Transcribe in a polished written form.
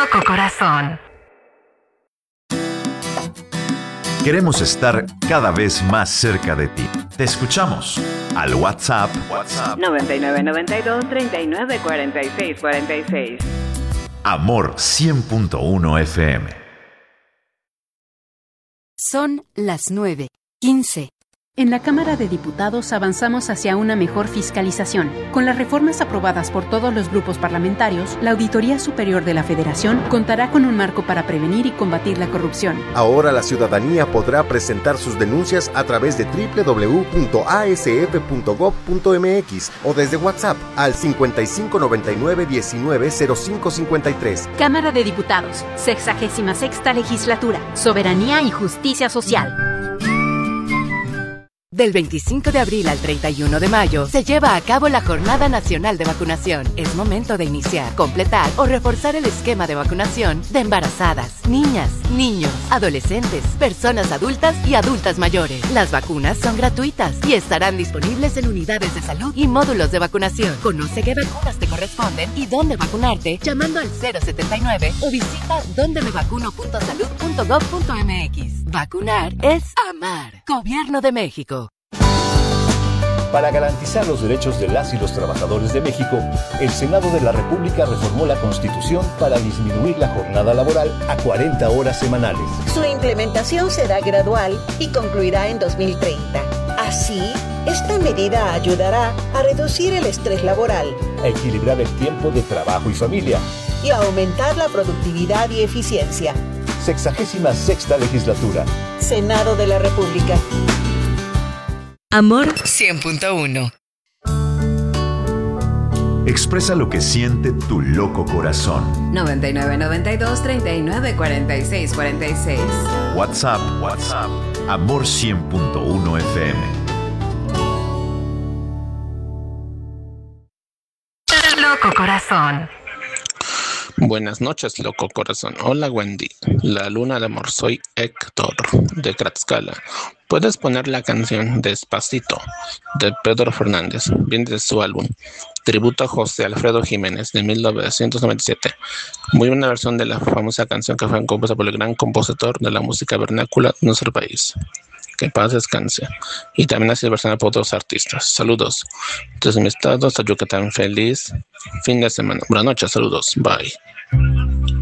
Loco Corazón. Queremos estar cada vez más cerca de ti. Te escuchamos al WhatsApp 9992 39 46 46. Amor 100.1 FM. Son las 9:15. En la Cámara de Diputados avanzamos hacia una mejor fiscalización. Con las reformas aprobadas por todos los grupos parlamentarios, la Auditoría Superior de la Federación contará con un marco para prevenir y combatir la corrupción. Ahora la ciudadanía podrá presentar sus denuncias a través de www.asf.gov.mx o desde WhatsApp al 5599190553. Cámara de Diputados, 66ª Legislatura, Soberanía y Justicia Social. Del 25 de abril al 31 de mayo se lleva a cabo la Jornada Nacional de Vacunación. Es momento de iniciar, completar o reforzar el esquema de vacunación de embarazadas, niñas, niños, adolescentes, personas adultas y adultas mayores. Las vacunas son gratuitas y estarán disponibles en unidades de salud y módulos de vacunación. Conoce qué vacunas te corresponden y dónde vacunarte llamando al 079 o visita dondemevacuno.salud.gov.mx. Vacunar es amar. Gobierno de México. Para garantizar los derechos de las y los trabajadores de México, el Senado de la República reformó la Constitución para disminuir la jornada laboral a 40 horas semanales. Su implementación será gradual y concluirá en 2030. Así, esta medida ayudará a reducir el estrés laboral, A equilibrar el tiempo de trabajo y familia. y a aumentar la productividad y eficiencia. 66ª Legislatura. Senado de la República. Amor 100.1. Expresa lo que siente tu loco corazón. 9992 39 46 46. WhatsApp Amor 100.1 FM. Loco Corazón. Buenas noches, loco corazón. Hola, Wendy. La luna de amor. Soy Héctor, de Tlaxcala. ¿Puedes poner la canción Despacito, de Pedro Fernández, bien de su álbum Tributo a José Alfredo Jiménez, de 1997? Muy buena versión de la famosa canción que fue compuesta por el gran compositor de la música vernácula de nuestro país. Que paz descanse. Y también ha sido versionada por otros artistas. Saludos. Desde mi estado hasta Yucatán. Feliz fin de semana. Buenas noches. Saludos. Bye.